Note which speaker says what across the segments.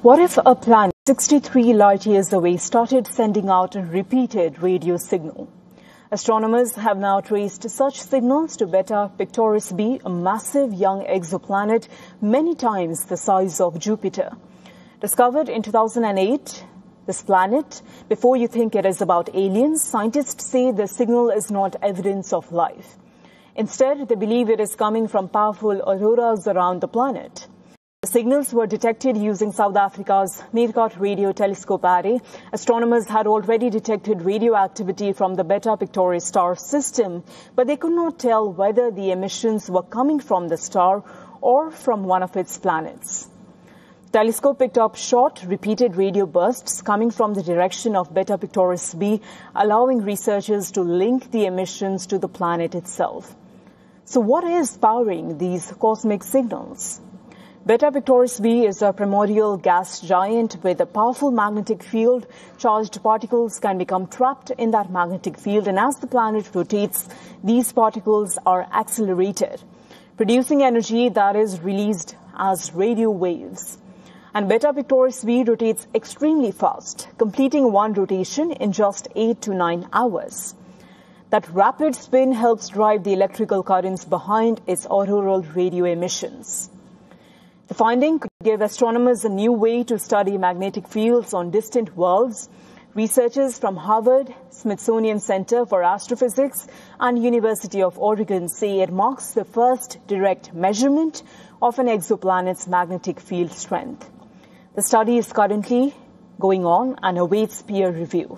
Speaker 1: What if a planet 63 light years away started sending out a repeated radio signal? Astronomers have now traced such signals to Beta Pictoris b, a massive young exoplanet many times the size of Jupiter. Discovered in 2008, this planet, before you think it is about aliens, scientists say the signal is not evidence of life. Instead, they believe it is coming from powerful auroras around the planet. The signals were detected using South Africa's Meerkat Radio Telescope Array. Astronomers had already detected radioactivity from the Beta Pictoris star system, but they could not tell whether the emissions were coming from the star or from one of its planets. The telescope picked up short, repeated radio bursts coming from the direction of Beta Pictoris b, allowing researchers to link the emissions to the planet itself. So what is powering these cosmic signals? Beta Pictoris b is a primordial gas giant with a powerful magnetic field. Charged particles can become trapped in that magnetic field, and as the planet rotates, these particles are accelerated, producing energy that is released as radio waves. And Beta Pictoris b rotates extremely fast, completing one rotation in just 8 to 9 hours. That rapid spin helps drive the electrical currents behind its auroral radio emissions. The finding could give astronomers a new way to study magnetic fields on distant worlds. Researchers from Harvard, Smithsonian Center for Astrophysics, and University of Oregon say it marks the first direct measurement of an exoplanet's magnetic field strength. The study is currently going on and awaits peer review.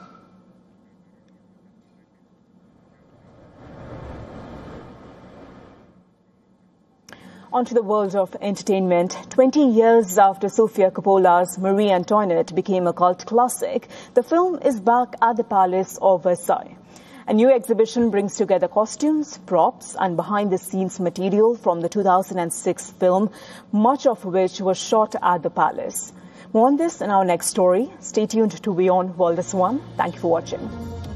Speaker 1: Onto the world of entertainment. 20 years after Sofia Coppola's Marie Antoinette became a cult classic, the film is back at the Palace of Versailles. A new exhibition brings together costumes, props, and behind-the-scenes material from the 2006 film, much of which was shot at the palace. More on this in our next story. Stay tuned to Beyond World is One. Thank you for watching.